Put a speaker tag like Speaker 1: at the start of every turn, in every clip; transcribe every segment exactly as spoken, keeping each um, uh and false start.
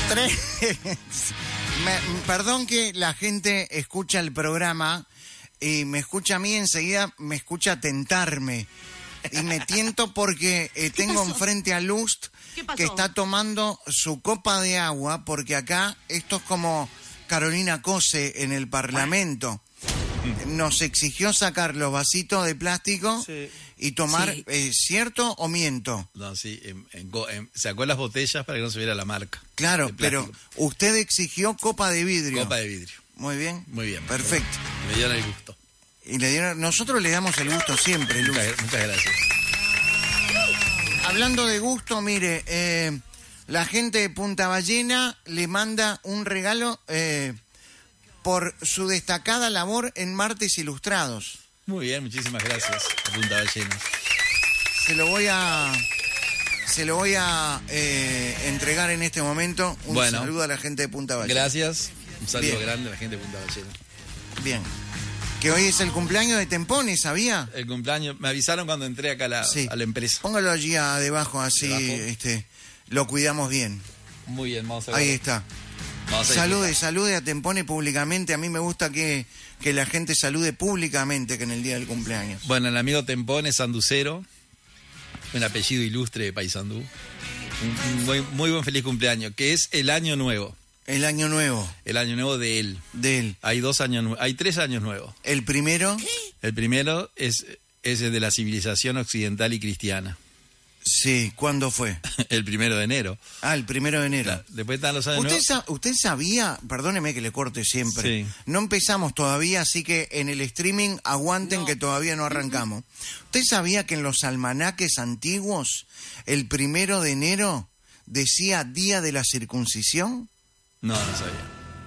Speaker 1: Tres. Me, perdón que la gente escucha el programa y me escucha a mí enseguida, me escucha tentarme. Y me tiento porque eh, tengo enfrente a Lust que está tomando su copa de agua, porque acá esto es como Carolina Cose en el Parlamento. Nos exigió sacar los vasitos de plástico sí. y tomar, sí. eh, ¿cierto o miento?
Speaker 2: No, sí, en, en, en, sacó las botellas para que no se viera la marca.
Speaker 1: Claro, pero usted exigió copa de vidrio.
Speaker 2: Copa de vidrio.
Speaker 1: Muy bien.
Speaker 2: Muy bien.
Speaker 1: Perfecto.
Speaker 2: Me dieron el gusto.
Speaker 1: Y le dieron, nosotros le damos el gusto siempre, Luz.
Speaker 2: Muchas, muchas gracias.
Speaker 1: Hablando de gusto, mire, eh, la gente de Punta Ballena le manda un regalo... Eh, por su destacada labor en Martes Ilustrados.
Speaker 2: Muy bien, muchísimas gracias, Punta Ballena.
Speaker 1: Se lo voy a se lo voy a eh, entregar en este momento. Un bueno, saludo a la gente de Punta Ballena.
Speaker 2: Gracias, un saludo bien. grande a la gente de Punta Ballena.
Speaker 1: Bien. Que hoy es el cumpleaños de Tempone, ¿sabía?
Speaker 2: El cumpleaños, me avisaron cuando entré acá a la, sí. a la empresa.
Speaker 1: Póngalo allí debajo, así este lo cuidamos bien.
Speaker 2: Muy bien, vamos a ver.
Speaker 1: Ahí está. Salude, salude a Tempone públicamente. A mí me gusta que, que la gente salude públicamente que en el día del cumpleaños.
Speaker 2: Bueno, el amigo Tempone, sanducero, un apellido ilustre de Paysandú. Un, un muy, muy buen feliz cumpleaños, que es el año nuevo.
Speaker 1: El año nuevo.
Speaker 2: El año nuevo de él.
Speaker 1: De él.
Speaker 2: Hay dos años, hay tres años nuevos.
Speaker 1: ¿El primero?
Speaker 2: El primero es, es el de la civilización occidental y cristiana.
Speaker 1: Sí, ¿cuándo fue?
Speaker 2: El primero de enero.
Speaker 1: Ah, el primero de enero.
Speaker 2: Claro, después están los años
Speaker 1: ¿Usted,
Speaker 2: nuevos.
Speaker 1: sa ¿Usted sabía, perdóneme que le corte siempre,
Speaker 2: sí.
Speaker 1: no empezamos todavía, así que en el streaming aguanten no. que todavía no arrancamos. ¿Usted sabía que en los almanaques antiguos el primero de enero decía día de la circuncisión?
Speaker 2: No, no sabía.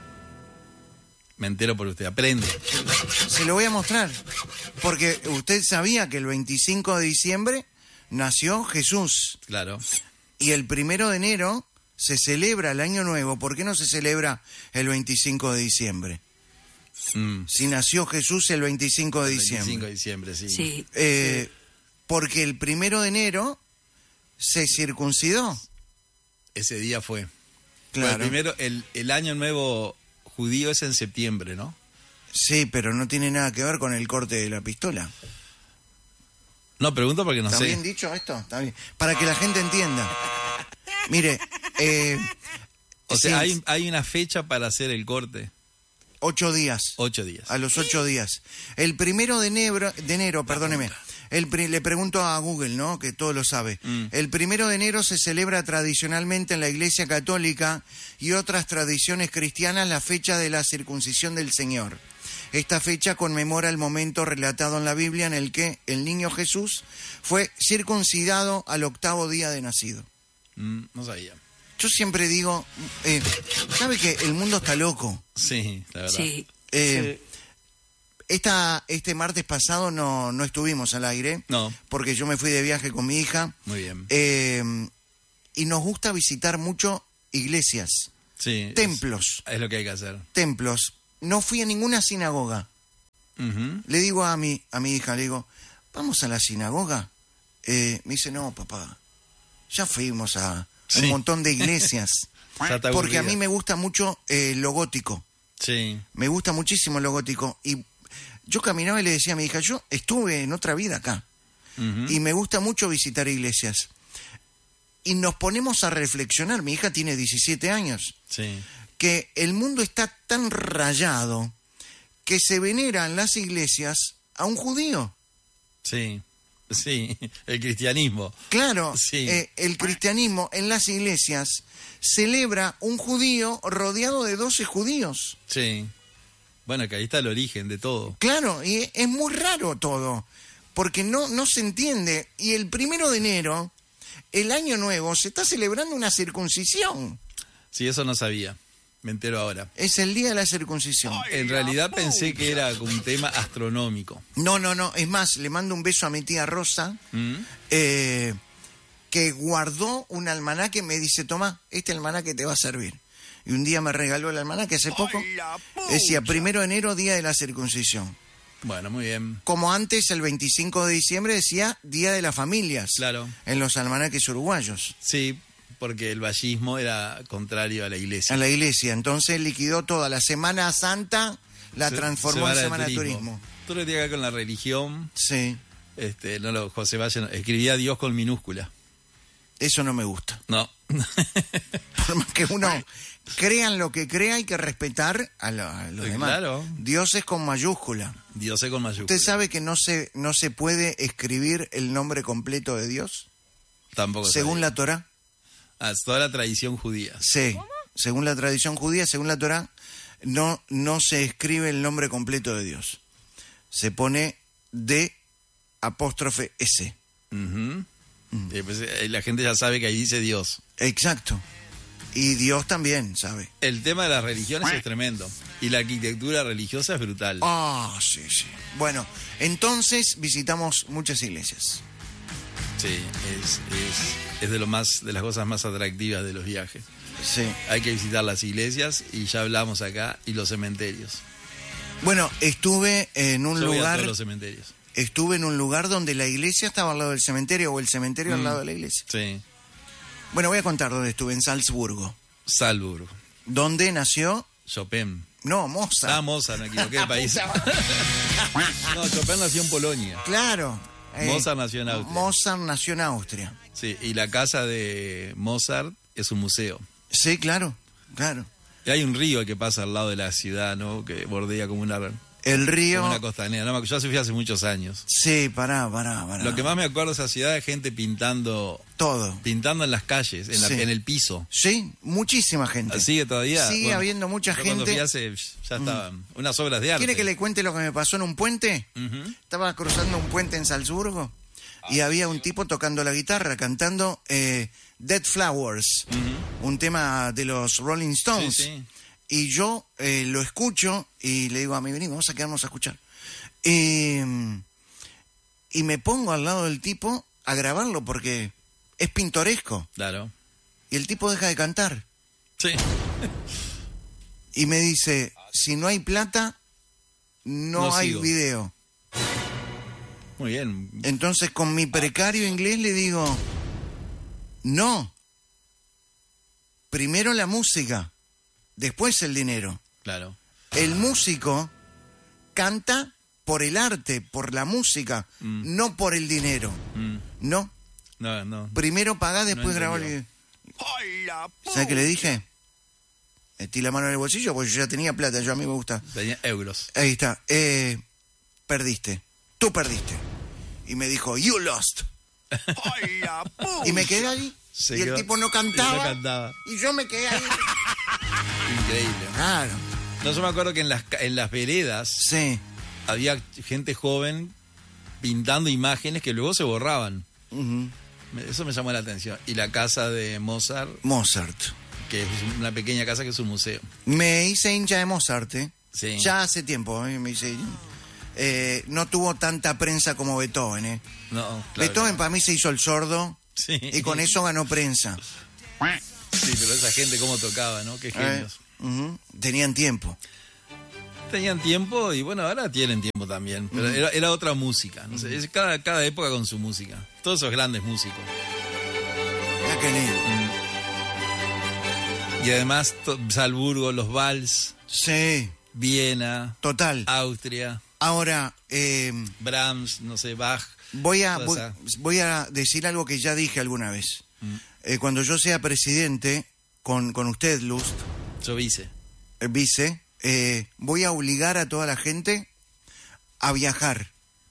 Speaker 2: Me entero por usted, aprende.
Speaker 1: Se lo voy a mostrar, porque usted sabía que el veinticinco de diciembre... nació Jesús.
Speaker 2: Claro.
Speaker 1: Y el primero de enero se celebra el Año Nuevo. ¿Por qué no se celebra el veinticinco de diciembre? Mm. Si nació Jesús el veinticinco de diciembre.
Speaker 2: veinticinco de diciembre, sí.
Speaker 3: sí.
Speaker 1: Eh, porque el primero de enero se circuncidó.
Speaker 2: Ese día fue.
Speaker 1: Claro.
Speaker 2: Bueno, primero, el, el Año Nuevo judío es en septiembre, ¿no?
Speaker 1: Sí, pero no tiene nada que ver con el corte de la pistola.
Speaker 2: No, pregunto porque no
Speaker 1: ¿Está
Speaker 2: sé.
Speaker 1: ¿Está bien dicho esto? Está bien. Para que la gente entienda. Mire, eh...
Speaker 2: O sea, hay, hay una fecha para hacer el corte.
Speaker 1: Ocho días.
Speaker 2: Ocho días.
Speaker 1: A los ocho días. El primero de enero, de enero perdóneme, el, le pregunto a Google, ¿no? Que todo lo sabe. Mm. El primero de enero se celebra tradicionalmente en la Iglesia Católica y otras tradiciones cristianas la fecha de la circuncisión del Señor. Esta fecha conmemora el momento relatado en la Biblia en el que el niño Jesús fue circuncidado al octavo día de nacido.
Speaker 2: Mm, no sabía.
Speaker 1: Yo siempre digo, eh, ¿sabe que el mundo está loco?
Speaker 2: Sí, la verdad.
Speaker 3: Sí.
Speaker 1: Eh, sí. Esta, este martes pasado no, no estuvimos al aire.
Speaker 2: No.
Speaker 1: Porque yo me fui de viaje con mi hija.
Speaker 2: Muy bien.
Speaker 1: Eh, y nos gusta visitar mucho iglesias.
Speaker 2: Sí.
Speaker 1: Templos.
Speaker 2: Es, es lo que hay que hacer.
Speaker 1: Templos. No fui a ninguna sinagoga.
Speaker 2: Uh-huh.
Speaker 1: Le digo a mi, a mi hija, le digo, ¿vamos a la sinagoga? Eh, me dice, no, papá, ya fuimos a sí. un montón de iglesias. Porque a mí me gusta mucho eh, lo gótico.
Speaker 2: Sí.
Speaker 1: Me gusta muchísimo lo gótico. Y yo caminaba y le decía a mi hija, yo estuve en otra vida acá. Uh-huh. Y me gusta mucho visitar iglesias. Y nos ponemos a reflexionar, mi hija tiene diecisiete años.
Speaker 2: Sí.
Speaker 1: Que el mundo está tan rayado que se venera en las iglesias a un judío.
Speaker 2: Sí, sí, el cristianismo.
Speaker 1: Claro,
Speaker 2: sí.
Speaker 1: eh, el cristianismo en las iglesias celebra un judío rodeado de doce judíos.
Speaker 2: Sí, bueno, que ahí está el origen de todo.
Speaker 1: Claro, y es muy raro todo, porque no, no se entiende. Y el primero de enero, el año nuevo, se está celebrando una circuncisión.
Speaker 2: Sí, eso no sabía. Me entero ahora.
Speaker 1: Es el día de la circuncisión.
Speaker 2: En realidad pensé que era un tema astronómico.
Speaker 1: No, no, no. Es más, le mando un beso a mi tía Rosa, ¿Mm? eh, que guardó un almanaque. Me dice, toma, este almanaque te va a servir. Y un día me regaló el almanaque hace poco. Decía, primero de enero, día de la circuncisión.
Speaker 2: Bueno, muy bien.
Speaker 1: Como antes, el veinticinco de diciembre decía Día de las Familias.
Speaker 2: Claro.
Speaker 1: En los almanaques uruguayos.
Speaker 2: Sí. porque el vallismo era contrario a la iglesia.
Speaker 1: A la iglesia. Entonces liquidó toda la Semana Santa, la
Speaker 2: Se-
Speaker 1: transformó en Semana de Turismo.
Speaker 2: Todo lo que tiene que ver con la religión,
Speaker 1: Sí,
Speaker 2: este, no lo, José Valle no- escribía Dios con minúscula.
Speaker 1: eso no me gusta.
Speaker 2: No.
Speaker 1: Por más que uno crean lo que crea, hay que respetar a, lo- a los
Speaker 2: Eh,
Speaker 1: demás.
Speaker 2: claro.
Speaker 1: Dios es con mayúscula.
Speaker 2: Dios es con mayúscula.
Speaker 1: ¿Usted sabe que no se, no se puede escribir el nombre completo de Dios?
Speaker 2: Tampoco
Speaker 1: Según
Speaker 2: sabía.
Speaker 1: la Torá.
Speaker 2: Ah, es toda la tradición judía.
Speaker 1: Sí. Según la tradición judía, según la Torá, no, no se escribe el nombre completo de Dios. Se pone D apóstrofe S.
Speaker 2: Ujú. Y pues, eh, la gente ya sabe que ahí dice Dios.
Speaker 1: Exacto. Y Dios también sabe.
Speaker 2: El tema de las religiones es tremendo. Y la arquitectura religiosa es brutal.
Speaker 1: Ah, sí, sí. Bueno, entonces visitamos muchas iglesias.
Speaker 2: Sí, es, es, es de lo más, de las cosas más atractivas de los viajes.
Speaker 1: Sí.
Speaker 2: Hay que visitar las iglesias, y ya hablamos acá, y los cementerios.
Speaker 1: Bueno, estuve en un
Speaker 2: Yo voy a
Speaker 1: lugar,
Speaker 2: todos los cementerios.
Speaker 1: estuve en un lugar donde la iglesia estaba al lado del cementerio o el cementerio al
Speaker 2: Mm.
Speaker 1: lado de la iglesia.
Speaker 2: Sí.
Speaker 1: Bueno, voy a contar dónde estuve, en Salzburgo.
Speaker 2: Salzburgo.
Speaker 1: ¿Dónde nació?
Speaker 2: Chopin.
Speaker 1: No, Mozart.
Speaker 2: Ah, Mozart, me equivoqué de país. No, Chopin nació en Polonia.
Speaker 1: Claro. eh,
Speaker 2: Mozart nació en Austria.
Speaker 1: Mozart nació en Austria.
Speaker 2: Sí, y la casa de Mozart es un museo.
Speaker 1: Sí, claro, claro.
Speaker 2: Y hay un río que pasa al lado de la ciudad, ¿no? Que bordea como una, como
Speaker 1: El río...
Speaker 2: una costanera. No, me- yo fui hace muchos años.
Speaker 1: Sí, pará, pará, pará.
Speaker 2: Lo que más me acuerdo de esa ciudad es gente pintando,
Speaker 1: Todo.
Speaker 2: pintando en las calles, en, la-
Speaker 1: Sí.
Speaker 2: en el piso.
Speaker 1: Sí, muchísima gente.
Speaker 2: ¿Sigue todavía?
Speaker 1: Sigue
Speaker 2: Bueno,
Speaker 1: habiendo mucha
Speaker 2: yo cuando
Speaker 1: gente. Mm.
Speaker 2: fui hace, ya estaban unas obras de arte.
Speaker 1: ¿Quiere que le cuente lo que me pasó en un puente?
Speaker 2: Ujú.
Speaker 1: Estaba cruzando un puente en Salzburgo y había un tipo tocando la guitarra, cantando eh, Dead Flowers, un tema de los Rolling Stones.
Speaker 2: Sí, sí.
Speaker 1: Y yo eh, lo escucho y le digo a mí, vení, vamos a quedarnos a escuchar. Eh, y me pongo al lado del tipo a grabarlo porque es pintoresco.
Speaker 2: Claro.
Speaker 1: Y el tipo deja de cantar.
Speaker 2: Sí.
Speaker 1: Y me dice, si no hay plata, no,
Speaker 2: No
Speaker 1: hay
Speaker 2: sigo.
Speaker 1: video.
Speaker 2: Muy bien.
Speaker 1: Entonces con mi precario inglés le digo, no, primero la música, después el dinero.
Speaker 2: Claro.
Speaker 1: El músico canta por el arte, por la música,
Speaker 2: Mm.
Speaker 1: no por el dinero.
Speaker 2: Mm.
Speaker 1: No,
Speaker 2: No, no.
Speaker 1: primero pagá, después grabá el
Speaker 2: entendió.
Speaker 1: video. ¿Sabes qué le dije? Metí la mano en el bolsillo porque yo ya tenía plata, yo a mí me gusta.
Speaker 2: Tenía euros.
Speaker 1: Ahí está. Eh, perdiste. Tú perdiste. Y me dijo, you lost. Y me quedé ahí.
Speaker 2: Se
Speaker 1: y el
Speaker 2: quedó-
Speaker 1: tipo no
Speaker 2: y
Speaker 1: cantaba.
Speaker 2: no cantaba.
Speaker 1: Y yo me quedé ahí.
Speaker 2: Increíble.
Speaker 1: Claro.
Speaker 2: No, yo me acuerdo que en las, ca- en las veredas
Speaker 1: Sí.
Speaker 2: había gente joven pintando imágenes que luego se borraban.
Speaker 1: Ujú.
Speaker 2: Me- Eso me llamó la atención. Y la casa de Mozart,
Speaker 1: Mozart.
Speaker 2: que es una pequeña casa que es un museo.
Speaker 1: Me hice hincha de Mozart, ¿eh?
Speaker 2: Sí.
Speaker 1: Ya hace tiempo, ¿eh? Me hice... Eh, no tuvo tanta prensa como Beethoven, ¿eh?
Speaker 2: No, claro
Speaker 1: Beethoven
Speaker 2: que
Speaker 1: para mí se hizo el sordo
Speaker 2: no. Sí.
Speaker 1: y con eso ganó prensa.
Speaker 2: Sí, pero esa gente cómo tocaba, ¿no? Qué
Speaker 1: Eh,
Speaker 2: genios.
Speaker 1: ujú. Tenían tiempo.
Speaker 2: Tenían tiempo y bueno, ahora tienen tiempo también. Pero era, era otra música. No sé, es cada, cada época con su música. Todos esos grandes músicos.
Speaker 1: Ya que lindo.
Speaker 2: Y además, to- Salzburgo, los vals,
Speaker 1: Sí,
Speaker 2: Viena,
Speaker 1: total.
Speaker 2: Austria,
Speaker 1: Ahora, eh,
Speaker 2: Brahms, no sé, Bach.
Speaker 1: voy a,
Speaker 2: toda
Speaker 1: voy,
Speaker 2: esa-
Speaker 1: voy a decir algo que ya dije alguna vez. Eh, cuando yo sea presidente, con, con usted, Lust,
Speaker 2: Yo vice.
Speaker 1: eh, vice, eh, voy a obligar a toda la gente a viajar,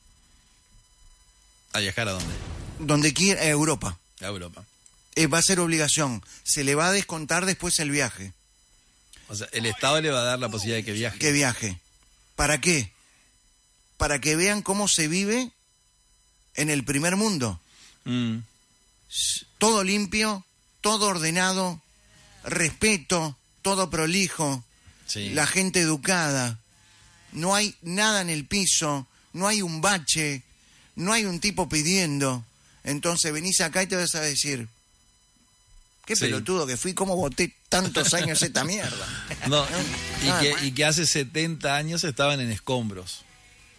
Speaker 2: ¿A viajar a dónde?
Speaker 1: donde quiera, a Europa.
Speaker 2: A Europa.
Speaker 1: Eh, va a ser obligación. Se le va a descontar después el viaje.
Speaker 2: O sea, el Estado le va a dar la posibilidad de que viaje.
Speaker 1: Que viaje. ¿Para qué? Para que vean cómo se vive en el primer mundo.
Speaker 2: Mm,
Speaker 1: Todo limpio, todo ordenado, respeto, todo prolijo,
Speaker 2: sí.
Speaker 1: la gente educada. No hay nada en el piso, no hay un bache, no hay un tipo pidiendo. Entonces venís acá y te vas a decir, qué
Speaker 2: Sí.
Speaker 1: pelotudo que fui, cómo boté tantos años esta mierda.
Speaker 2: No, y,
Speaker 1: Nada
Speaker 2: que,
Speaker 1: más.
Speaker 2: y que hace setenta años estaban en escombros.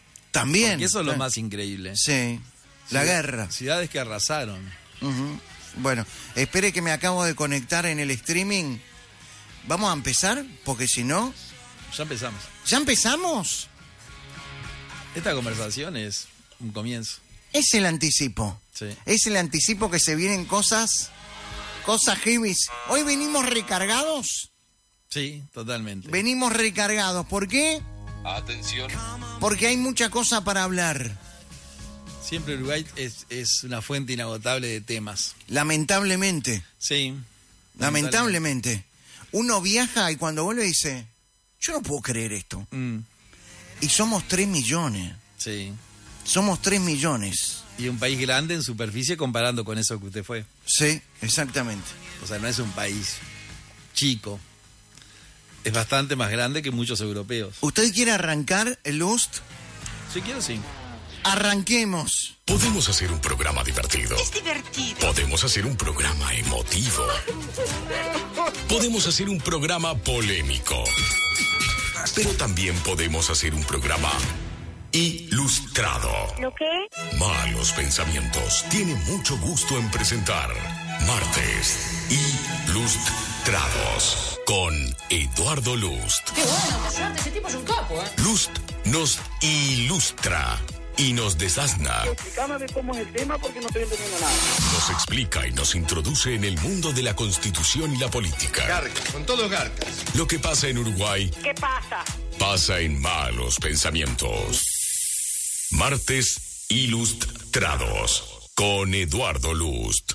Speaker 1: También.
Speaker 2: Porque eso es lo
Speaker 1: Ah,
Speaker 2: más increíble.
Speaker 1: Sí, la
Speaker 2: Ciudad-
Speaker 1: guerra.
Speaker 2: Ciudades que arrasaron.
Speaker 1: Ujú. Bueno, espere que me acabo de conectar en el streaming. ¿Vamos a empezar? Porque si no...
Speaker 2: Ya empezamos.
Speaker 1: ¿Ya empezamos?
Speaker 2: Esta conversación es un comienzo.
Speaker 1: Es el anticipo.
Speaker 2: Sí.
Speaker 1: Es el anticipo que se vienen cosas... Cosas heavy. Hoy venimos recargados.
Speaker 2: Sí, totalmente.
Speaker 1: Venimos recargados. ¿Por qué?
Speaker 3: Atención.
Speaker 1: Porque hay mucha cosa para hablar.
Speaker 2: Siempre Uruguay es, es una fuente inagotable de temas.
Speaker 1: Lamentablemente.
Speaker 2: Sí.
Speaker 1: Lamentablemente. Uno viaja y cuando vuelve dice, yo no puedo creer esto.
Speaker 2: Mm,
Speaker 1: Y somos tres millones.
Speaker 2: sí.
Speaker 1: Somos tres millones.
Speaker 2: Y un país grande en superficie comparando con eso que usted fue.
Speaker 1: Sí, exactamente.
Speaker 2: O sea, no es un país chico. Es bastante más grande que muchos europeos.
Speaker 1: ¿Usted quiere arrancar el Lust?
Speaker 2: Si quiero, sí.
Speaker 1: Arranquemos.
Speaker 3: Podemos hacer un programa divertido.
Speaker 4: Es divertido.
Speaker 3: Podemos hacer un programa emotivo. Podemos hacer un programa polémico. Pero también podemos hacer un programa ilustrado.
Speaker 4: ¿Lo qué?
Speaker 3: Malos Pensamientos tiene mucho gusto en presentar Martes Ilustrados con Eduardo Lust.
Speaker 5: Qué bueno, qué suerte, ese tipo es un capo, ¿eh?
Speaker 3: Lust nos ilustra y nos desasna.
Speaker 6: Explícame cómo es el tema porque no estoy entendiendo nada.
Speaker 3: Nos explica y nos introduce en el mundo de la Constitución y la política.
Speaker 7: Garcas, con todos garcas.
Speaker 3: Lo que pasa en Uruguay
Speaker 4: ¿Qué pasa?
Speaker 3: pasa en Malos Pensamientos. Martes Ilustrados con Eduardo Lust.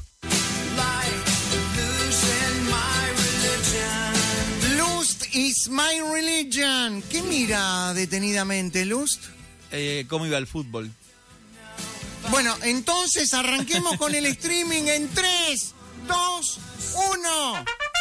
Speaker 1: Lust is my religion. ¿Qué mira detenidamente, Lust?
Speaker 2: Eh, ¿Cómo iba el fútbol?
Speaker 1: Bueno, entonces arranquemos con el streaming en tres, dos, uno.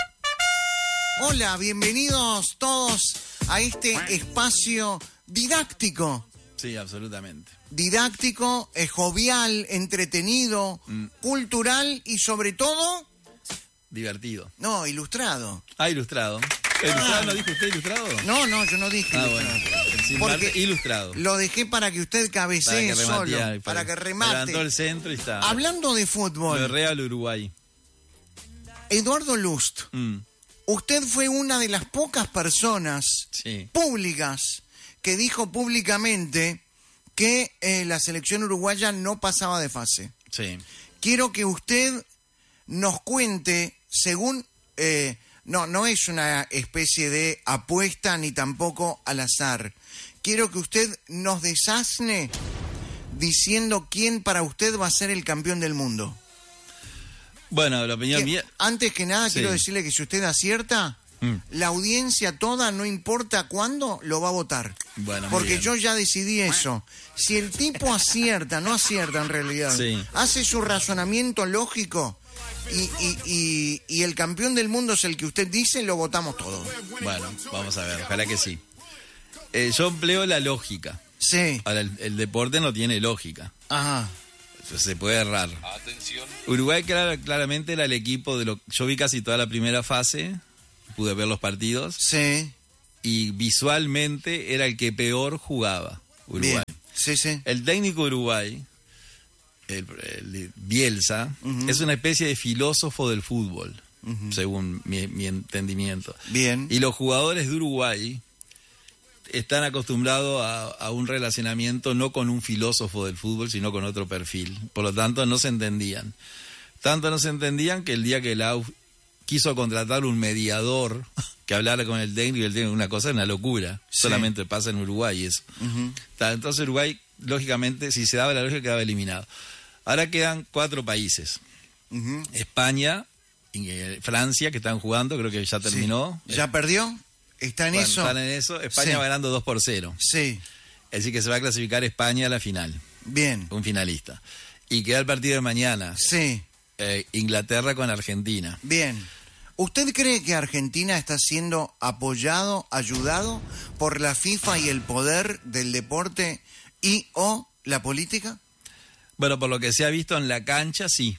Speaker 1: Hola, bienvenidos todos a este espacio didáctico.
Speaker 2: Sí, absolutamente.
Speaker 1: Didáctico, eh, jovial, entretenido,
Speaker 2: Mm.
Speaker 1: cultural y sobre todo,
Speaker 2: Divertido.
Speaker 1: no, ilustrado.
Speaker 2: Ah, ilustrado. ¿Ilustrado no dijo usted ilustrado?
Speaker 1: No, no, yo no dije
Speaker 2: Ah,
Speaker 1: ilustrado.
Speaker 2: bueno. Sí,
Speaker 1: Porque
Speaker 2: Marte, ilustrado.
Speaker 1: Lo dejé para que usted cabecee
Speaker 2: Para que
Speaker 1: solo,
Speaker 2: remateara,
Speaker 1: para que
Speaker 2: Levantó
Speaker 1: remate.
Speaker 2: el centro y está.
Speaker 1: Hablando de
Speaker 2: Lo
Speaker 1: fútbol,
Speaker 2: Real Uruguay.
Speaker 1: Eduardo Lust,
Speaker 2: Mm,
Speaker 1: usted fue una de las pocas personas
Speaker 2: sí.
Speaker 1: públicas que dijo públicamente que eh, la selección uruguaya no pasaba de fase.
Speaker 2: Sí.
Speaker 1: Quiero que usted nos cuente, según... eh, no, no es una especie de apuesta ni tampoco al azar. Quiero que usted nos desasne diciendo quién para usted va a ser el campeón del mundo.
Speaker 2: Bueno, la opinión
Speaker 1: Que-
Speaker 2: mía.
Speaker 1: Antes que nada,
Speaker 2: Sí.
Speaker 1: quiero decirle que si usted acierta,
Speaker 2: Mm.
Speaker 1: la audiencia toda, no importa cuándo, lo va a votar.
Speaker 2: Bueno, muy
Speaker 1: Porque
Speaker 2: bien.
Speaker 1: yo ya decidí eso. Si el tipo acierta, no acierta en realidad,
Speaker 2: Sí.
Speaker 1: hace su razonamiento lógico y, y, y, y el campeón del mundo es el que usted dice, lo votamos todos.
Speaker 2: Bueno, vamos a ver, ojalá que sí. Eh, yo empleo la lógica.
Speaker 1: Sí.
Speaker 2: Ahora, el, el deporte no tiene lógica.
Speaker 1: Ajá.
Speaker 2: Eso se puede errar.
Speaker 3: Atención.
Speaker 2: Uruguay clara- claramente era el equipo de lo... Yo vi casi toda la primera fase, pude ver los partidos,
Speaker 1: Sí.
Speaker 2: y visualmente era el que peor jugaba Uruguay.
Speaker 1: Bien. Sí, sí.
Speaker 2: El técnico de Uruguay, el, el Bielsa,
Speaker 1: Ujú.
Speaker 2: es una especie de filósofo del fútbol, según mi, mi entendimiento.
Speaker 1: Bien.
Speaker 2: Y los jugadores de Uruguay están acostumbrados a, a un relacionamiento no con un filósofo del fútbol, sino con otro perfil. Por lo tanto, no se entendían. Tanto no se entendían que el día que la A U F quiso contratar un mediador que hablara con el técnico, y el técnico, una cosa, es una locura.
Speaker 1: Sí.
Speaker 2: Solamente pasa en Uruguay eso.
Speaker 1: Ujú.
Speaker 2: Ta, Entonces Uruguay, lógicamente, si se daba la lógica, quedaba eliminado. Ahora quedan cuatro países.
Speaker 1: Ujú.
Speaker 2: España, y, eh, Francia, que están jugando, creo que ya terminó.
Speaker 1: Sí. ¿Ya perdió? ¿Está en
Speaker 2: Bueno,
Speaker 1: eso?
Speaker 2: están en eso. España
Speaker 1: Sí.
Speaker 2: va ganando dos por cero.
Speaker 1: Sí.
Speaker 2: Es decir, que se va a clasificar España a la final,
Speaker 1: Bien.
Speaker 2: un finalista. Y queda el partido de mañana,
Speaker 1: Sí.
Speaker 2: eh, Inglaterra con Argentina.
Speaker 1: Bien. ¿Usted cree que Argentina está siendo apoyado, ayudado por la FIFA y el poder del deporte y o la política?
Speaker 2: Bueno, por lo que se ha visto en la cancha, sí.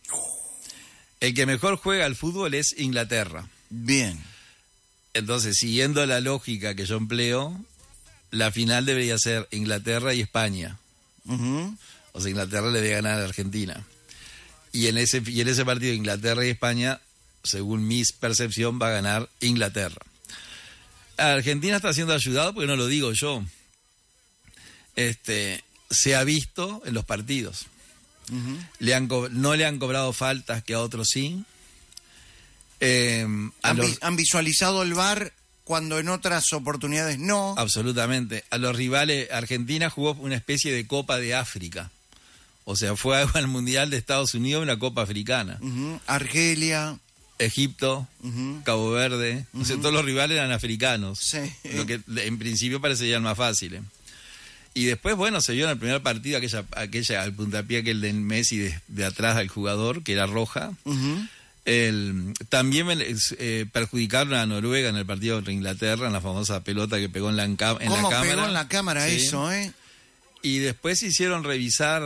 Speaker 2: El que mejor juega al fútbol es Inglaterra.
Speaker 1: Bien.
Speaker 2: Entonces, siguiendo la lógica que yo empleo, la final debería ser Inglaterra y España.
Speaker 1: Ujú.
Speaker 2: O sea, Inglaterra le debe ganar a Argentina. y, en ese, y en ese partido Inglaterra y España, según mi percepción, va a ganar Inglaterra. Argentina está siendo ayudado porque no lo digo yo. Este, se ha visto en los partidos. Uh-huh. Le han co- no le han cobrado faltas que a otros sí. Eh, a
Speaker 1: ¿Han,
Speaker 2: los,
Speaker 1: vi- han visualizado el V A R cuando en otras oportunidades no?
Speaker 2: Absolutamente. A los rivales, Argentina jugó una especie de Copa de África. O sea, fue al Mundial de Estados Unidos, una Copa Africana.
Speaker 1: Uh-huh. Argelia.
Speaker 2: Egipto, uh-huh. Cabo Verde, uh-huh. O sea, todos los rivales eran africanos,
Speaker 1: sí.
Speaker 2: Lo que en principio parecerían más fáciles. Y después, bueno, se vio en el primer partido aquella, aquella al puntapié aquel de Messi de, de atrás al jugador, que era roja. Uh-huh. El, también eh, perjudicaron a Noruega en el partido contra Inglaterra, en la famosa pelota que pegó en la, en la cámara.
Speaker 1: ¿Cómo pegó en la cámara sí. eso, eh?
Speaker 2: Y después hicieron revisar,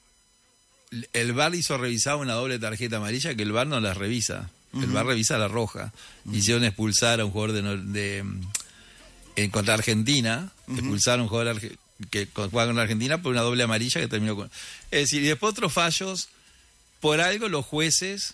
Speaker 2: el V A R hizo revisar una doble tarjeta amarilla que el V A R no las revisa. El V A R revisa la roja. Uh-huh. Hicieron expulsar a un jugador de, de eh, contra Argentina, uh-huh. expulsaron a un jugador arge, que jugaba contra Argentina por una doble amarilla que terminó con... Es decir, y después otros fallos, por algo los jueces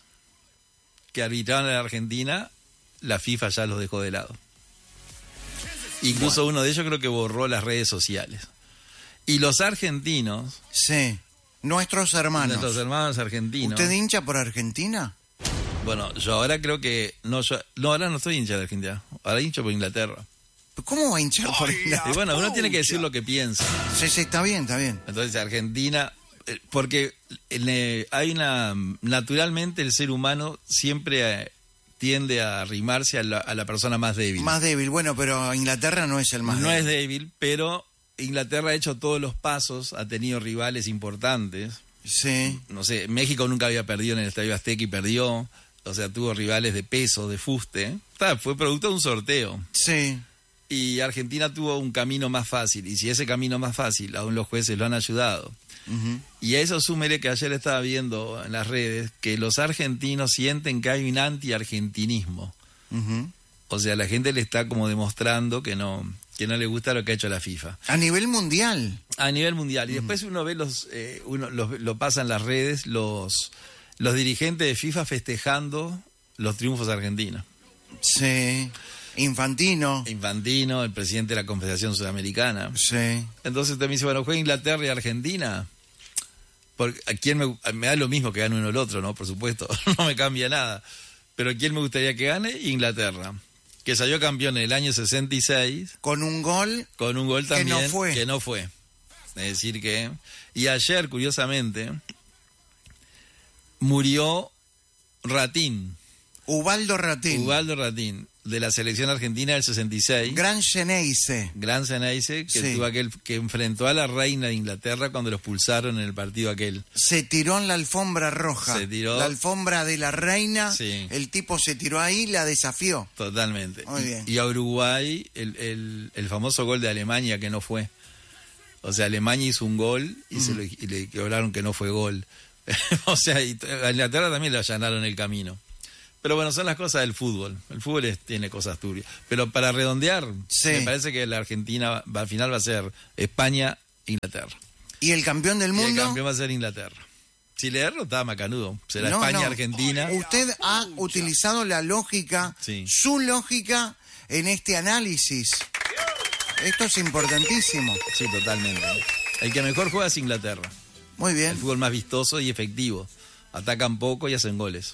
Speaker 2: que arbitraban en la Argentina, la FIFA ya los dejó de lado. Incluso bueno. uno de ellos creo que borró las redes sociales. Y los argentinos...
Speaker 1: Sí, nuestros hermanos.
Speaker 2: Nuestros hermanos argentinos.
Speaker 1: ¿Usted hincha por Argentina?
Speaker 2: Bueno, yo ahora creo que... No, yo, no, ahora no estoy hincha de Argentina. Ahora hincho por Inglaterra.
Speaker 1: ¿Cómo va a hinchar por Inglaterra?
Speaker 2: Y bueno, uno tiene que decir lo que piensa.
Speaker 1: Sí, sí, está bien, está bien.
Speaker 2: Entonces, Argentina... Porque hay una... Naturalmente el ser humano siempre tiende a arrimarse a la, a la persona más débil.
Speaker 1: Más débil, bueno, pero Inglaterra no es el más
Speaker 2: no
Speaker 1: débil.
Speaker 2: No es débil, pero Inglaterra ha hecho todos los pasos, ha tenido rivales importantes.
Speaker 1: Sí.
Speaker 2: No sé, México nunca había perdido en el Estadio Azteca y perdió... O sea, tuvo rivales de peso, de fuste. Está, fue producto de un sorteo.
Speaker 1: Sí.
Speaker 2: Y Argentina tuvo un camino más fácil. Y si ese camino más fácil, aún los jueces lo han ayudado. Uh-huh. Y a eso súmele que ayer estaba viendo en las redes que los argentinos sienten que hay un anti-argentinismo. Uh-huh. O sea, la gente le está como demostrando que no, que no le gusta lo que ha hecho la FIFA.
Speaker 1: A nivel mundial.
Speaker 2: A nivel mundial. Y uh-huh. después uno ve los, eh, uno los, lo pasa en las redes, los... Los dirigentes de FIFA festejando los triunfos argentinos.
Speaker 1: Sí. Infantino.
Speaker 2: Infantino, el presidente de la Confederación Sudamericana.
Speaker 1: Sí.
Speaker 2: Entonces usted me dice, bueno, juega Inglaterra y Argentina. Porque a quién me, me da lo mismo que gane uno o el otro, ¿no? Por supuesto, no me cambia nada. Pero ¿a quién me gustaría que gane? Inglaterra. Que salió campeón en el año sesenta y seis.
Speaker 1: Con un gol.
Speaker 2: Con un gol también.
Speaker 1: Que no fue.
Speaker 2: Que no fue. Es decir que... Y ayer, curiosamente... Murió Ratín.
Speaker 1: Ubaldo Ratín.
Speaker 2: Ubaldo Ratín, de la selección argentina del sesenta y seis.
Speaker 1: Gran Xeneize.
Speaker 2: Gran Xeneize, que
Speaker 1: sí.
Speaker 2: tuvo aquel que enfrentó a la reina de Inglaterra cuando lo expulsaron en el partido aquel.
Speaker 1: Se tiró en la alfombra roja.
Speaker 2: Se tiró.
Speaker 1: La alfombra de la reina.
Speaker 2: Sí.
Speaker 1: El tipo se tiró ahí y la desafió.
Speaker 2: Totalmente.
Speaker 1: Muy bien.
Speaker 2: Y, y a Uruguay, el, el, el famoso gol de Alemania que no fue. O sea, Alemania hizo un gol y, mm. se lo, y le cobraron que no fue gol. O sea, y a Inglaterra también le allanaron el camino. Pero bueno, son las cosas del fútbol. El fútbol es, tiene cosas turbias. Pero para redondear,
Speaker 1: sí.
Speaker 2: me parece que la Argentina va, al final va a ser España, Inglaterra.
Speaker 1: ¿Y el campeón del mundo?
Speaker 2: Y el campeón va a ser Inglaterra. Si le derrota, macanudo. Será
Speaker 1: no,
Speaker 2: España,
Speaker 1: no.
Speaker 2: Argentina.
Speaker 1: Usted ha utilizado la lógica,
Speaker 2: sí.
Speaker 1: su lógica, en este análisis. Esto es importantísimo.
Speaker 2: Sí, totalmente. El que mejor juega es Inglaterra.
Speaker 1: Muy bien.
Speaker 2: El fútbol más vistoso y efectivo. Atacan poco y hacen goles.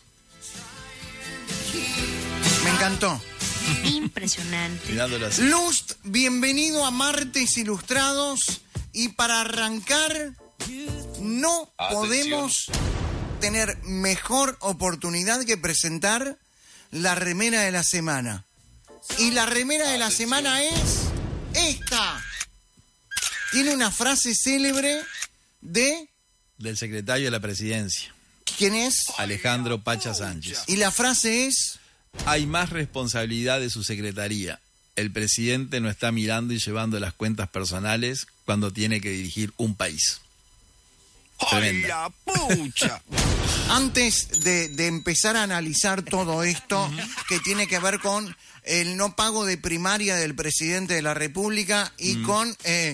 Speaker 1: Me encantó.
Speaker 4: Impresionante.
Speaker 2: Mirándolo así.
Speaker 1: Lust, bienvenido a Martes Ilustrados. Y para arrancar, no Atención. podemos tener mejor oportunidad que presentar la remera de la semana. Y la remera de la Atención. semana es esta. Tiene una frase célebre de...
Speaker 2: Del secretario de la Presidencia.
Speaker 1: ¿Quién es?
Speaker 2: Alejandro Pacha Sánchez.
Speaker 1: Y la frase es...
Speaker 2: Hay más responsabilidad de su secretaría. El presidente no está mirando y llevando las cuentas personales cuando tiene que dirigir un país. Tremenda.
Speaker 7: ¡Ay, la pucha!
Speaker 1: Antes de, de empezar a analizar todo esto que tiene que ver con el no pago de primaria del presidente de la República y mm. con... Eh,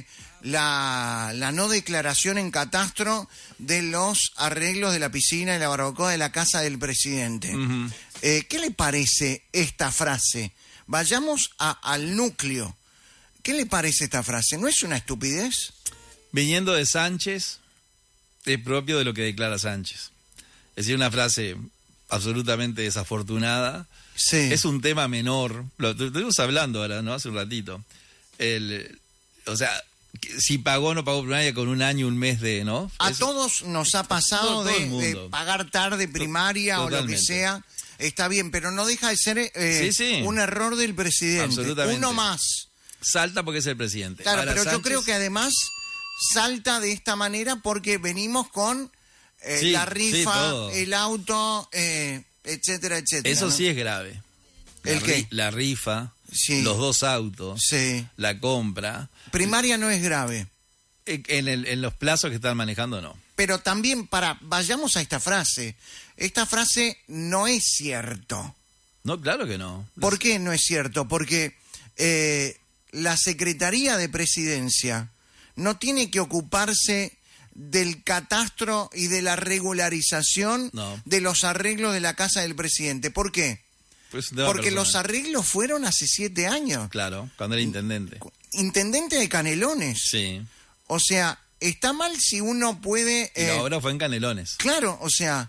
Speaker 1: la, la no declaración en catastro de los arreglos de la piscina y la barbacoa de la casa del presidente.
Speaker 2: Ujú.
Speaker 1: Eh, ¿Qué le parece esta frase? Vayamos a, al núcleo. ¿Qué le parece esta frase? ¿No es una estupidez?
Speaker 2: Viniendo de Sánchez, es propio de lo que declara Sánchez. Es decir, una frase absolutamente desafortunada.
Speaker 1: Sí.
Speaker 2: Es un tema menor. Lo estuvimos hablando ahora, ¿no? Hace un ratito. El, o sea, si pagó o no pagó primaria con un año, un mes de, ¿no?
Speaker 1: A
Speaker 2: Es-
Speaker 1: todos nos ha pasado
Speaker 2: todo- todo
Speaker 1: de,
Speaker 2: el mundo.
Speaker 1: de pagar tarde primaria o lo que
Speaker 2: Totalmente.
Speaker 1: sea. Está bien, pero no deja de ser eh,
Speaker 2: Sí, sí.
Speaker 1: un error del presidente.
Speaker 2: Absolutamente.
Speaker 1: Uno más.
Speaker 2: Salta porque es el presidente.
Speaker 1: Claro,
Speaker 2: Ahora,
Speaker 1: pero yo
Speaker 2: Sánchez-
Speaker 1: creo que además salta de esta manera porque venimos con eh,
Speaker 2: Sí,
Speaker 1: la
Speaker 2: sí,
Speaker 1: rifa,
Speaker 2: todo.
Speaker 1: el auto, eh, etcétera, etcétera.
Speaker 2: Eso
Speaker 1: ¿no?
Speaker 2: sí es grave.
Speaker 1: ¿El
Speaker 2: La ri-
Speaker 1: qué?
Speaker 2: La rifa,
Speaker 1: Sí.
Speaker 2: los dos autos,
Speaker 1: Sí.
Speaker 2: la compra.
Speaker 1: Primaria no es grave.
Speaker 2: En, el- en los plazos que están manejando, no.
Speaker 1: Pero también, para, vayamos a esta frase. Esta frase no es cierto.
Speaker 2: No, claro que no.
Speaker 1: ¿Por qué no es cierto? Porque eh, la Secretaría de Presidencia no tiene que ocuparse del catastro y de la regularización
Speaker 2: No.
Speaker 1: de los arreglos de la casa del presidente. ¿Por qué?
Speaker 2: Pues es un tema
Speaker 1: Porque
Speaker 2: personal.
Speaker 1: los arreglos fueron hace siete años.
Speaker 2: Claro, cuando era intendente.
Speaker 1: Intendente de Canelones.
Speaker 2: Sí.
Speaker 1: O sea, está mal si uno puede...
Speaker 2: Y
Speaker 1: eh,
Speaker 2: la obra fue en Canelones.
Speaker 1: Claro, o sea,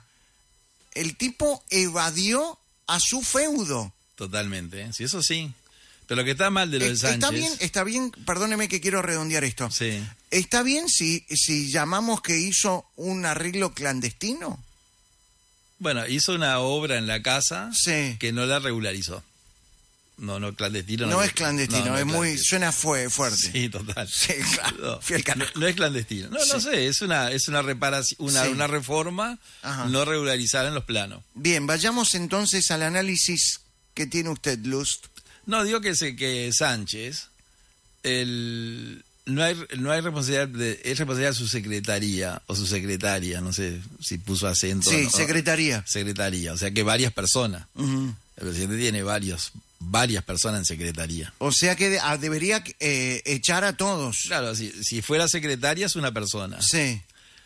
Speaker 1: el tipo evadió a su feudo.
Speaker 2: Totalmente. ¿eh? Sí, eso sí. Pero lo que está mal de lo
Speaker 1: Eh,
Speaker 2: del Sánchez...
Speaker 1: Está bien, está bien, perdóneme que quiero redondear esto.
Speaker 2: Sí.
Speaker 1: ¿Está bien si, si llamamos que hizo un arreglo clandestino?
Speaker 2: Bueno, hizo una obra en la casa
Speaker 1: Sí.
Speaker 2: que no la regularizó. No, no, clandestino.
Speaker 1: No,
Speaker 2: No,
Speaker 1: es clandestino,
Speaker 2: no, no
Speaker 1: es muy,
Speaker 2: clandestino.
Speaker 1: suena fue, fuerte.
Speaker 2: Sí, total.
Speaker 1: Sí, claro.
Speaker 2: No,
Speaker 1: Fui al
Speaker 2: no,
Speaker 1: carajo.
Speaker 2: no es clandestino. No, no
Speaker 1: Sí.
Speaker 2: sé, es una, es una reparación, una,
Speaker 1: Sí.
Speaker 2: una reforma
Speaker 1: Ajá.
Speaker 2: no regularizada en los planos.
Speaker 1: Bien, vayamos entonces al análisis que tiene usted, Lust.
Speaker 2: No, digo que, se, que Sánchez, el, no hay, no hay responsabilidad, de, es responsabilidad de su secretaría o su secretaria, no sé si puso acento.
Speaker 1: Sí,
Speaker 2: ¿no?
Speaker 1: secretaría.
Speaker 2: Secretaría, o sea que varias personas.
Speaker 1: Ujú.
Speaker 2: El presidente tiene varios, varias personas en secretaría.
Speaker 1: O sea que de- ah, debería eh, echar a todos.
Speaker 2: Claro, si, si fuera secretaria es una persona
Speaker 1: Sí.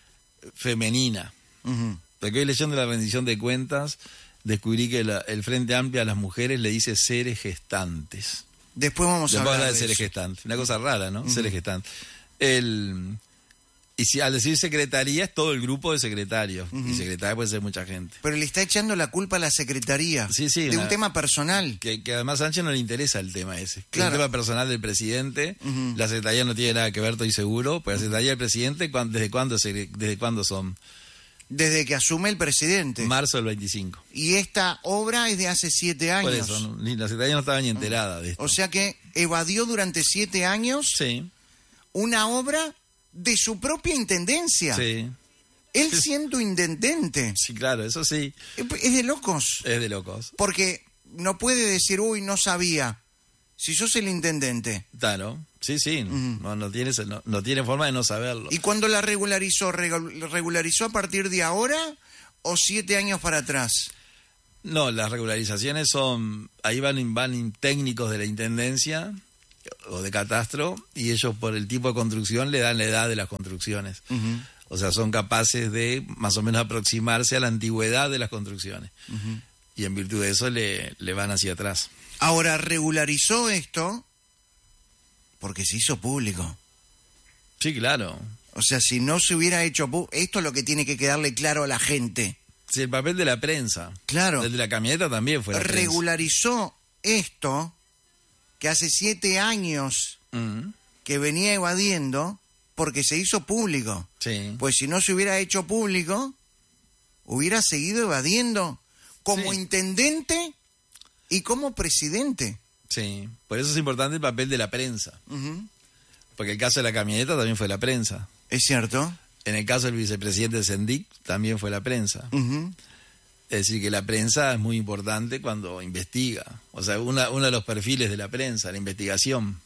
Speaker 2: femenina.
Speaker 1: Ujú.
Speaker 2: Porque hoy leyendo la rendición de cuentas descubrí que la- el Frente Amplio a las mujeres le dice seres gestantes.
Speaker 1: Después vamos a
Speaker 2: Después
Speaker 1: hablar
Speaker 2: habla
Speaker 1: de,
Speaker 2: de seres
Speaker 1: eso.
Speaker 2: gestantes. Una cosa rara, ¿no? Seres gestantes. El, y si al decir secretaría es todo el grupo de secretarios. Y secretaria puede ser mucha gente.
Speaker 1: Pero le está echando la culpa a la secretaría.
Speaker 2: Sí, sí,
Speaker 1: De un
Speaker 2: una-
Speaker 1: tema personal.
Speaker 2: Que, que además a Sánchez no le interesa el tema ese. Que
Speaker 1: Claro.
Speaker 2: es un tema personal del presidente.
Speaker 1: Ujú.
Speaker 2: La secretaría no tiene nada que ver, estoy seguro. Pero la secretaría del presidente, ¿cuán- ¿desde cuándo, se- desde cuándo son?
Speaker 1: Desde que asume el presidente.
Speaker 2: Marzo del veinticinco.
Speaker 1: Y esta obra es de hace siete años.
Speaker 2: Por eso, no- ni la secretaría no estaba ni enterada de esto.
Speaker 1: O sea que evadió durante siete años
Speaker 2: Sí,
Speaker 1: una obra de su propia intendencia.
Speaker 2: sí.
Speaker 1: Él siendo intendente.
Speaker 2: Sí, claro, eso sí.
Speaker 1: Es de locos.
Speaker 2: Es de locos.
Speaker 1: Porque no puede decir, uy, no sabía. Si sos el intendente.
Speaker 2: Claro, sí, sí. No, no, tiene, no, no tiene forma de no saberlo.
Speaker 1: ¿Y cuándo la regularizó? ¿Regu- ¿Regularizó a partir de ahora o siete años para atrás?
Speaker 2: No, las regularizaciones son, ahí van, van técnicos de la intendencia o de catastro y ellos por el tipo de construcción le dan la edad de las construcciones. O sea, son capaces de más o menos aproximarse a la antigüedad de las construcciones. Y en virtud de eso le, le van hacia atrás.
Speaker 1: Ahora, regularizó esto porque se hizo público.
Speaker 2: Sí, claro.
Speaker 1: O sea, si no se hubiera hecho público, esto es lo que tiene que quedarle claro a la gente.
Speaker 2: Sí, el papel de la prensa.
Speaker 1: Claro.
Speaker 2: El de la camioneta también fue la prensa.
Speaker 1: Regularizó esto que hace siete años
Speaker 2: Mm,
Speaker 1: que venía evadiendo porque se hizo público.
Speaker 2: sí.
Speaker 1: Pues si no se hubiera hecho público, hubiera seguido evadiendo como
Speaker 2: Sí.
Speaker 1: intendente y como presidente.
Speaker 2: Sí, por eso es importante el papel de la prensa.
Speaker 1: Ujú.
Speaker 2: Porque el caso de la camioneta también fue la prensa.
Speaker 1: ¿Es cierto?
Speaker 2: En el caso del vicepresidente de Sendic también fue la prensa.
Speaker 1: Ujú.
Speaker 2: Es decir, que la prensa es muy importante cuando investiga. O sea, una, uno de los perfiles de la prensa, la investigación.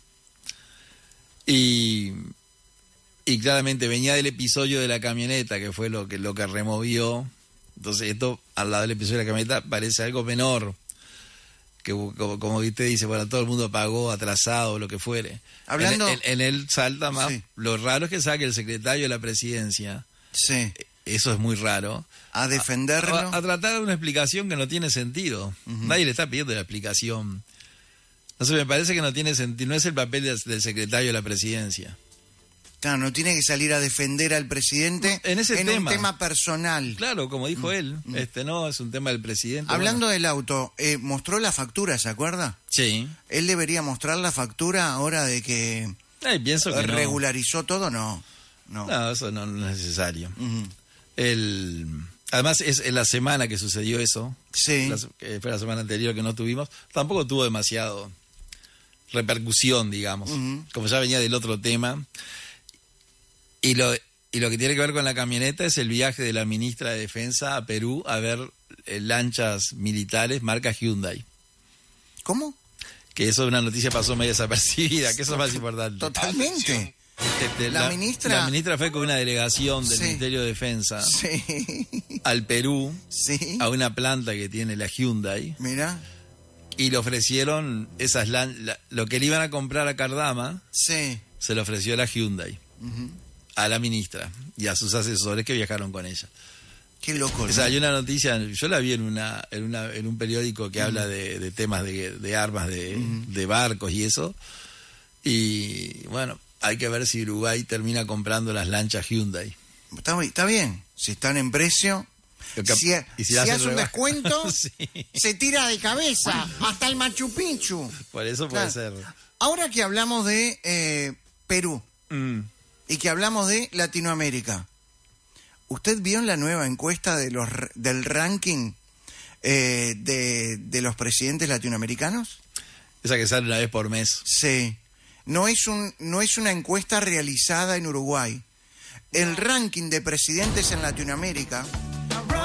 Speaker 2: Y, y claramente venía del episodio de la camioneta, que fue lo que, lo que removió. Entonces esto, al lado del episodio de la camioneta, parece algo menor. que como, como usted dice, bueno, todo el mundo pagó atrasado, lo que fuere.
Speaker 1: Hablando...
Speaker 2: En, en, en él salta más,
Speaker 1: Sí.
Speaker 2: lo raro es que saque el secretario de la presidencia,
Speaker 1: Sí.
Speaker 2: eso es muy raro,
Speaker 1: A defenderlo.
Speaker 2: a, a tratar de una explicación que no tiene sentido. Uh-huh. Nadie le está pidiendo la explicación. No sé, me parece que no tiene sentido, no es el papel del, del secretario de la presidencia.
Speaker 1: Claro, no tiene que salir a defender al presidente
Speaker 2: en ese
Speaker 1: en
Speaker 2: tema.
Speaker 1: un tema personal.
Speaker 2: Claro, como dijo mm. él, mm. este no, es un tema del presidente.
Speaker 1: Hablando
Speaker 2: bueno.
Speaker 1: del auto, eh, mostró la factura, ¿se acuerda?
Speaker 2: Sí.
Speaker 1: Él debería mostrar la factura ahora de que,
Speaker 2: Ay, pienso que
Speaker 1: regularizó
Speaker 2: no.
Speaker 1: todo, no. No,
Speaker 2: no eso no, no es necesario.
Speaker 1: Uh-huh.
Speaker 2: El, además, es en la semana que sucedió eso,
Speaker 1: sí.
Speaker 2: la, que fue la semana anterior que no tuvimos, tampoco tuvo demasiado repercusión, digamos, uh-huh. como ya venía del otro tema. Y lo, y lo que tiene que ver con la camioneta es el viaje de la ministra de Defensa a Perú a ver eh, lanchas militares marca Hyundai.
Speaker 1: ¿Cómo?
Speaker 2: Que eso es una noticia pasó medio desapercibida, que eso es más importante.
Speaker 1: Totalmente.
Speaker 2: Este,
Speaker 1: la,
Speaker 2: la
Speaker 1: ministra...
Speaker 2: La ministra fue con una delegación del
Speaker 1: sí.
Speaker 2: Ministerio de Defensa
Speaker 1: sí.
Speaker 2: al Perú,
Speaker 1: sí.
Speaker 2: a una planta que tiene la Hyundai.
Speaker 1: Mira.
Speaker 2: Y le ofrecieron esas lan- la, lo que le iban a comprar a Cardama,
Speaker 1: sí.
Speaker 2: se le ofreció a la Hyundai.
Speaker 1: Uh-huh.
Speaker 2: A la ministra y a sus asesores que viajaron con ella.
Speaker 1: Qué loco.
Speaker 2: O sea, hay una noticia, yo la vi en una en, una, en un periódico que uh-huh. habla de, de temas de, de armas, de, uh-huh. de barcos y eso. Y bueno, hay que ver si Uruguay termina comprando las lanchas Hyundai.
Speaker 1: Está, está bien, si están en precio.
Speaker 2: Que,
Speaker 1: si
Speaker 2: y si,
Speaker 1: si hace un descuento,
Speaker 2: sí.
Speaker 1: se tira de cabeza hasta el Machu Picchu.
Speaker 2: Por eso puede
Speaker 1: claro.
Speaker 2: ser.
Speaker 1: Ahora que hablamos de eh, Perú.
Speaker 2: Mm.
Speaker 1: Y que hablamos de Latinoamérica. ¿Usted vio en la nueva encuesta de los del ranking eh, de, de los presidentes latinoamericanos?
Speaker 2: Esa que sale una vez por mes.
Speaker 1: Sí. No es, un, no es una encuesta realizada en Uruguay. El ranking de presidentes en Latinoamérica